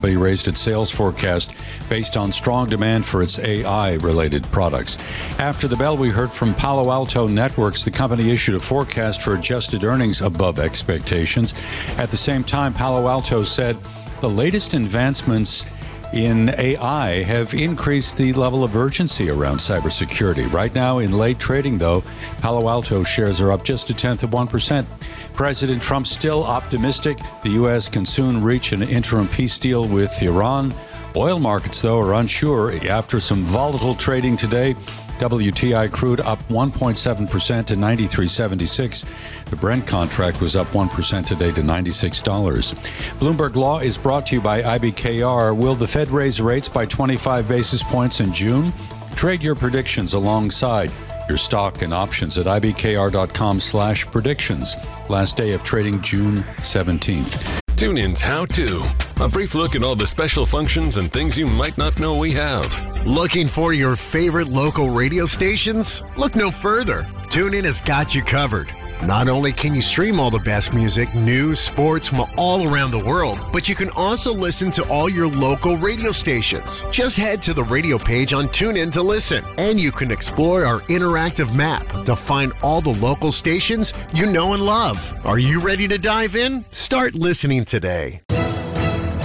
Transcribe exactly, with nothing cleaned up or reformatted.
He raised its sales forecast based on strong demand for its A I-related products. After the bell, we heard from Palo Alto Networks. The company issued a forecast for adjusted earnings above expectations. At the same time, Palo Alto said the latest advancements in A I have increased the level of urgency around cybersecurity. Right now, in late trading, though, Palo Alto shares are up just a tenth of one percent. President Trump still optimistic the U S can soon reach an interim peace deal with Iran. Oil markets, though, are unsure after some volatile trading today. W T I crude up one point seven percent to ninety-three seventy-six. The Brent contract was up one percent today to ninety-six dollars. Bloomberg Law is brought to you by I B K R. Will the Fed raise rates by twenty-five basis points in June? Trade your predictions alongside your stock and options at ibkr.com slash predictions. Last day of trading June seventeenth. TuneIn's How To. A brief look at all the special functions and things you might not know we have. Looking for your favorite local radio stations? Look no further. TuneIn has got you covered. Not only can you stream all the best music, news, sports from all around the world, but you can also listen to all your local radio stations. Just head to the radio page on TuneIn to listen, and you can explore our interactive map to find all the local stations you know and love. Are you ready to dive in? Start listening today.